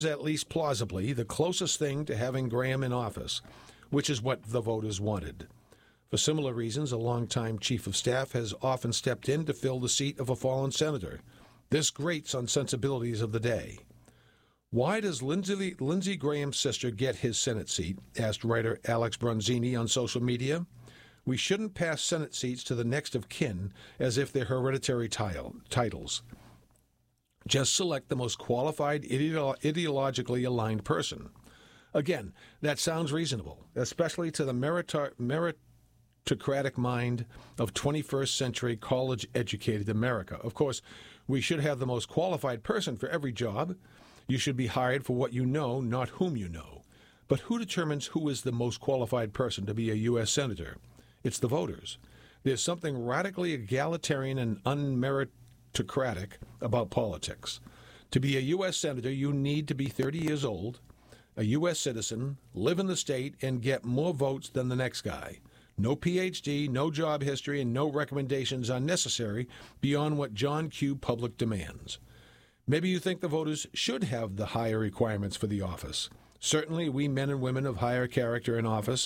at least plausibly, the closest thing to having Graham in office, which is what the voters wanted. For similar reasons, a longtime chief of staff has often stepped in to fill the seat of a fallen senator. This grates on sensibilities of the day. Why does Lindsey Graham's sister get his Senate seat? Asked writer Alex Bronzini on social media. We shouldn't pass Senate seats to the next of kin as if they're hereditary titles. Just select the most qualified, ideologically aligned person. Again, that sounds reasonable, especially to the meritocratic mind of 21st century college-educated America. Of course, we should have the most qualified person for every job. You should be hired for what you know, not whom you know. But who determines who is the most qualified person to be a U.S. Senator? It's the voters. There's something radically egalitarian and unmeritocratic about politics. To be a U.S. Senator, you need to be 30 years old, a U.S. citizen, live in the state, and get more votes than the next guy. No Ph.D., no job history, and no recommendations are necessary beyond what John Q. Public demands. Maybe you think the voters should have the higher requirements for the office. Certainly, we men and women of higher character in office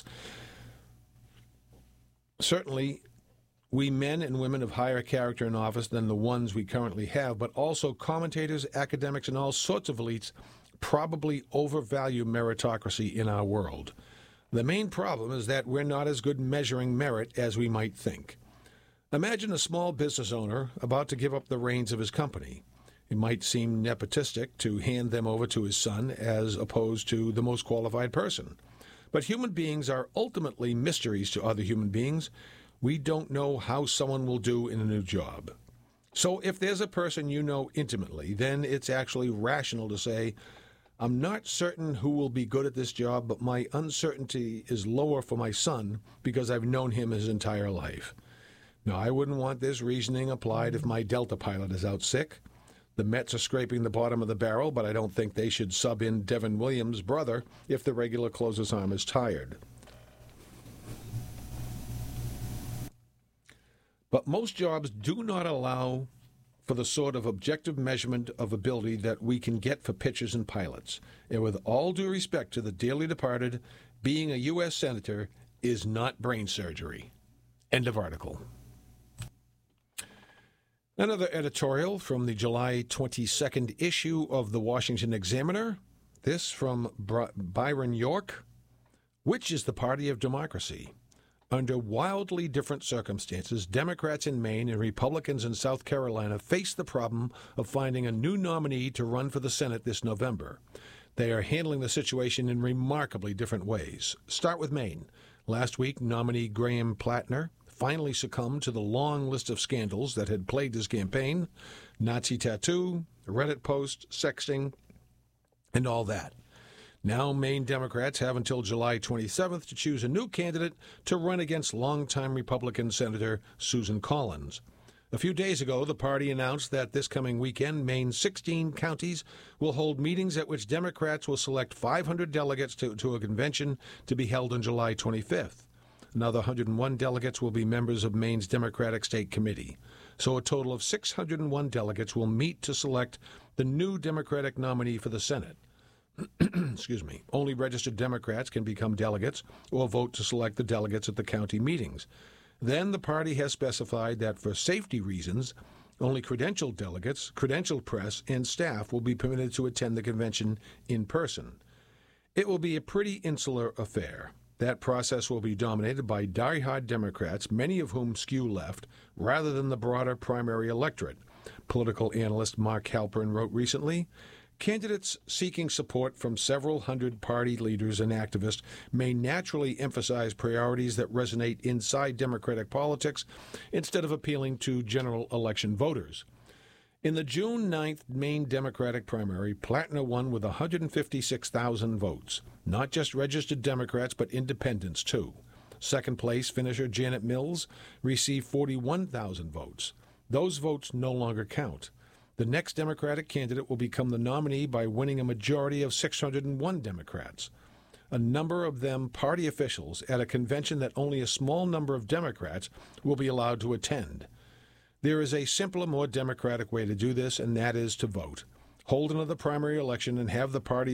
than the ones we currently have, but also commentators, academics, and all sorts of elites probably overvalue meritocracy in our world. The main problem is that we're not as good measuring merit as we might think. Imagine a small business owner about to give up the reins of his company. It might seem nepotistic to hand them over to his son as opposed to the most qualified person. But human beings are ultimately mysteries to other human beings. We don't know how someone will do in a new job. So if there's a person you know intimately, then it's actually rational to say, I'm not certain who will be good at this job, but my uncertainty is lower for my son because I've known him his entire life. Now, I wouldn't want this reasoning applied if my Delta pilot is out sick. The Mets are scraping the bottom of the barrel, but I don't think they should sub in Devin Williams' brother if the regular closer's arm is tired. But most jobs do not allow for the sort of objective measurement of ability that we can get for pitchers and pilots. And with all due respect to the dearly departed, being a U.S. Senator is not brain surgery. End of article. Another editorial from the July 22nd issue of the Washington Examiner. This from Byron York. Which is the party of democracy? Under wildly different circumstances, Democrats in Maine and Republicans in South Carolina face the problem of finding a new nominee to run for the Senate this November. They are handling the situation in remarkably different ways. Start with Maine. Last week, nominee Graham Plattner finally succumbed to the long list of scandals that had plagued his campaign: Nazi tattoo, Reddit post, sexting, and all that. Now, Maine Democrats have until July 27th to choose a new candidate to run against longtime Republican Senator Susan Collins. A few days ago, the party announced that this coming weekend, Maine's 16 counties will hold meetings at which Democrats will select 500 delegates to a convention to be held on July 25th. Another 101 delegates will be members of Maine's Democratic State Committee. So a total of 601 delegates will meet to select the new Democratic nominee for the Senate. Excuse me. Only registered Democrats can become delegates or vote to select the delegates at the county meetings. Then the party has specified that for safety reasons, only credentialed delegates, credentialed press, and staff will be permitted to attend the convention in person. It will be a pretty insular affair. That process will be dominated by die-hard Democrats, many of whom skew left, rather than the broader primary electorate. Political analyst Mark Halpern wrote recently, candidates seeking support from several hundred party leaders and activists may naturally emphasize priorities that resonate inside Democratic politics instead of appealing to general election voters. In the June 9th Maine Democratic primary, Plattner won with 156,000 votes. Not just registered Democrats, but independents, too. Second place finisher Janet Mills received 41,000 votes. Those votes no longer count. The next Democratic candidate will become the nominee by winning a majority of 601 Democrats. A number of them party officials at a convention that only a small number of Democrats will be allowed to attend. There is a simpler, more democratic way to do this, and that is to vote. hold another primary election and have the parties